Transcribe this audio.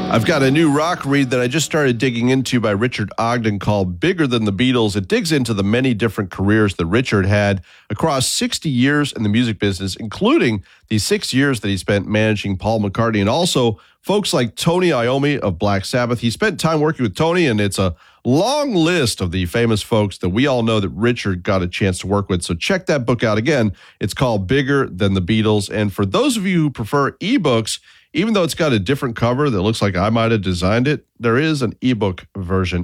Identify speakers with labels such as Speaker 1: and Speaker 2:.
Speaker 1: I've got a new rock read that I just started digging into by Richard Ogden called Bigger Than the Beatles. It digs into the many different careers that Richard had across 60 years in the music business, including the 6 years that he spent managing Paul McCartney and also folks like Tony Iommi of Black Sabbath. He spent time working with Tony, and it's a long list of the famous folks that we all know that Richard got a chance to work with. So check that book out. Again, it's called Bigger Than the Beatles. And for those of you who prefer ebooks, even though it's got a different cover that looks like I might have designed it, there is an ebook version